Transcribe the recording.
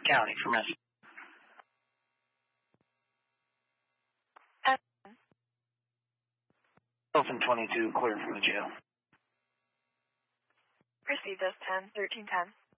County for message. Open 22, clear from the jail. Received this 10-1310.